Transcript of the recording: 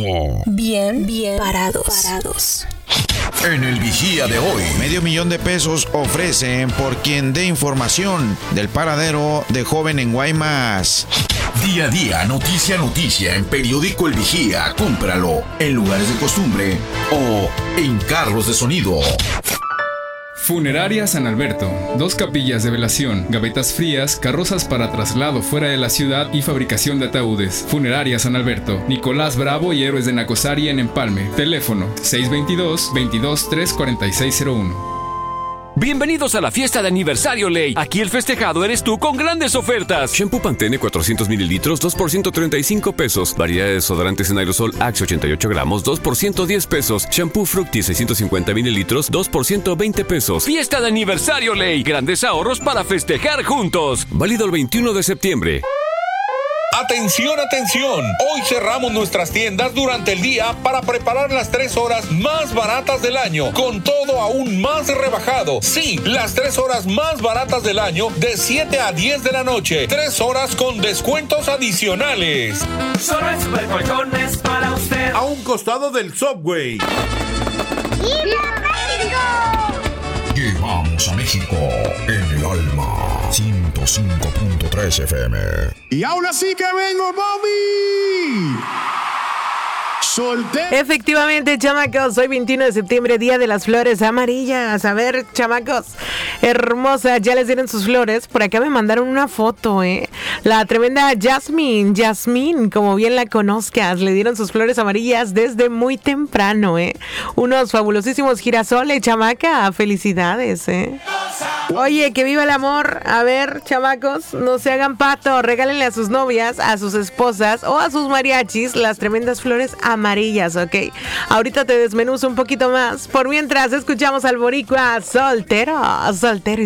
Bien parados. En el Vigía de hoy, $500,000 ofrecen por quien dé información del paradero de joven en Guaymas. día a día, noticia a noticia en Periódico El Vigía. Cómpralo en lugares de costumbre o en carros de sonido. Funeraria San Alberto. 2 capillas de velación, gavetas frías, carrozas para traslado fuera de la ciudad y fabricación de ataúdes. Funeraria San Alberto. Nicolás Bravo y Héroes de Nacosari en Empalme. Teléfono 622-234601. Bienvenidos a la fiesta de aniversario Ley. Aquí el festejado eres tú con grandes ofertas. Shampoo Pantene 400 mililitros, 2 por $135. Variedad de desodorantes en aerosol Axe 88 gramos, 2 por $110. Shampoo Fructis 650 mililitros, 2 por $120. Fiesta de aniversario Ley. Grandes ahorros para festejar juntos. Válido el 21 de septiembre. ¡Atención, atención! Hoy cerramos nuestras tiendas durante el día para preparar las 3 horas más baratas del año, con todo aún más rebajado. Sí, las 3 horas más baratas del año de 7 a 10 de la noche. 3 horas con descuentos adicionales. Solo en Supercolchones para usted. A un costado del Subway. ¡Viva México! Llevamos a México en el alma. 105.3 FM. Y ahora sí que vengo, Bobby. Soltero. Efectivamente, chamacos, hoy 21 de septiembre, Día de las Flores Amarillas. A ver, chamacos, hermosa, ya les dieron sus flores. Por acá me mandaron una foto, La tremenda Jasmine, como bien la conozcas, le dieron sus flores amarillas desde muy temprano, Unos fabulosísimos girasoles, chamaca, felicidades, Oye, que viva el amor. A ver, chamacos, no se hagan pato, regálenle a sus novias, a sus esposas o a sus mariachis las tremendas flores amarillas, ¿ok? Ahorita te desmenuzo un poquito más. Por mientras, escuchamos al boricua soltero.